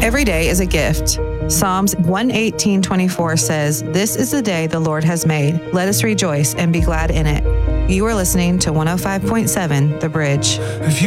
Every day is a gift. Psalms 118:24 says, "This is the day the Lord has made. Let us rejoice and be glad in it." You are listening to 105.7 The Bridge. If you